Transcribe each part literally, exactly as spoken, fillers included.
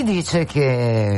Si dice che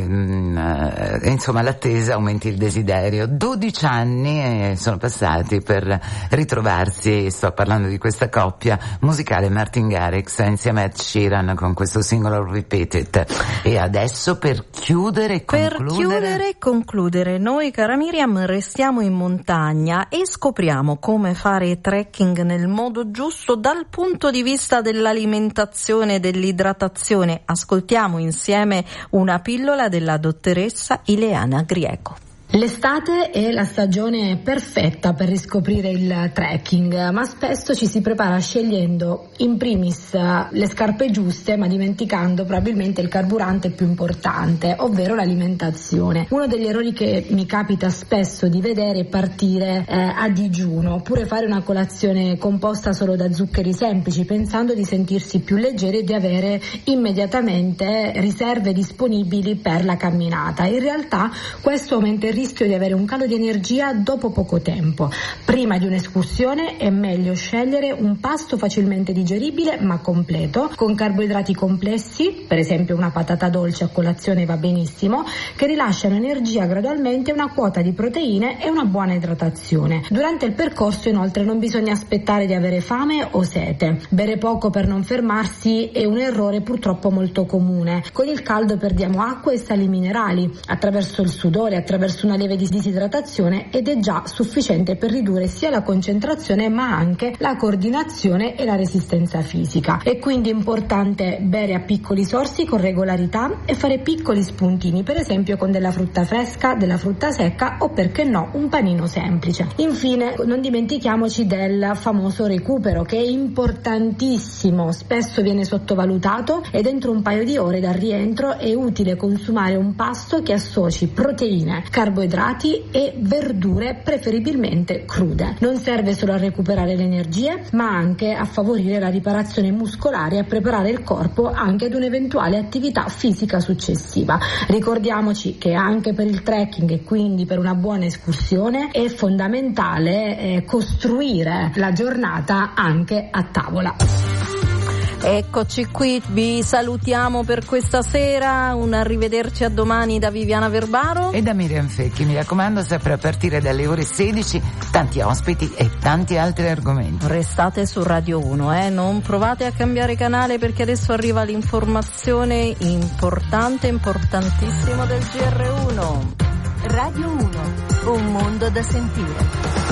mh, insomma l'attesa aumenti il desiderio. dodici anni eh, sono passati per ritrovarsi, sto parlando di questa coppia musicale, Martin Garrix insieme a Ed Sheeran con questo singolo Repeat It. E adesso per chiudere e concludere... Per chiudere e concludere, noi cara Miriam restiamo in montagna e scopriamo come fare trekking nel modo giusto dal punto di vista dell'alimentazione e dell'idratazione. Ascoltiamo insieme una pillola della dottoressa Ileana Grieco. L'estate è la stagione perfetta per riscoprire il trekking, ma spesso ci si prepara scegliendo in primis le scarpe giuste, ma dimenticando probabilmente il carburante più importante, ovvero l'alimentazione. Uno degli errori che mi capita spesso di vedere è partire eh, a digiuno, oppure fare una colazione composta solo da zuccheri semplici, pensando di sentirsi più leggeri e di avere immediatamente riserve disponibili per la camminata. In realtà questo aumenta il rischio di avere un calo di energia dopo poco tempo. Prima di un'escursione è meglio scegliere un pasto facilmente digeribile ma completo, con carboidrati complessi, per esempio una patata dolce a colazione va benissimo, che rilasciano energia gradualmente, una quota di proteine e una buona idratazione. Durante il percorso inoltre non bisogna aspettare di avere fame o sete. Bere poco per non fermarsi è un errore purtroppo molto comune. Con il caldo perdiamo acqua e sali minerali attraverso il sudore, attraverso una lieve disidratazione, ed è già sufficiente per ridurre sia la concentrazione ma anche la coordinazione e la resistenza fisica. È quindi importante bere a piccoli sorsi con regolarità e fare piccoli spuntini, per esempio con della frutta fresca, della frutta secca o, perché no, un panino semplice. Infine non dimentichiamoci del famoso recupero, che è importantissimo, spesso viene sottovalutato, e dentro un paio di ore dal rientro è utile consumare un pasto che associ proteine, carboidrati e verdure, preferibilmente crude. Non serve solo a recuperare le energie, ma anche a favorire la riparazione muscolare e a preparare il corpo anche ad un'eventuale attività fisica successiva. Ricordiamoci che anche per il trekking e quindi per una buona escursione è fondamentale eh, costruire la giornata anche a tavola. Eccoci qui, vi salutiamo per questa sera, un arrivederci a domani da Viviana Verbaro e da Miriam Fecchi. Mi raccomando, sempre a partire dalle ore sedici, tanti ospiti e tanti altri argomenti. Restate su Radio uno, eh? Non provate a cambiare canale, perché adesso arriva l'informazione importante, importantissimo del G R uno. Radio uno, un mondo da sentire.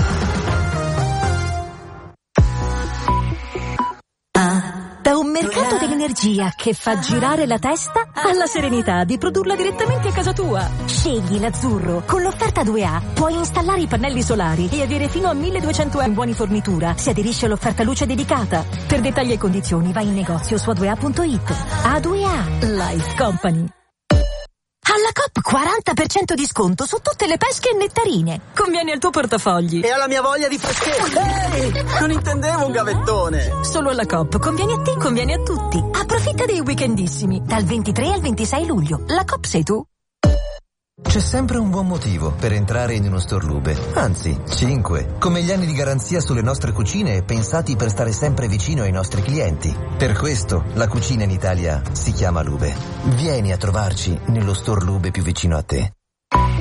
Da un mercato dell'energia che fa girare la testa alla serenità di produrla direttamente a casa tua. Scegli l'Azzurro. Con l'offerta due A puoi installare i pannelli solari e avere fino a milleduecento euro in buoni fornitura se aderisci all'offerta luce dedicata. Per dettagli e condizioni vai in negozio su a due a punto it. A due A Life Company. Alla Coop quaranta per cento di sconto su tutte le pesche e nettarine. Conviene al tuo portafogli. E alla mia voglia di freschezza. Ehi, non intendevo un gavettone. Solo alla Coop conviene a te, conviene a tutti. Approfitta dei weekendissimi dal ventitré al ventisei luglio. La Coop sei tu. C'è sempre un buon motivo per entrare in uno store Lube, anzi cinque, come gli anni di garanzia sulle nostre cucine pensati per stare sempre vicino ai nostri clienti. Per questo la cucina in Italia si chiama Lube. Vieni a trovarci nello store Lube più vicino a te.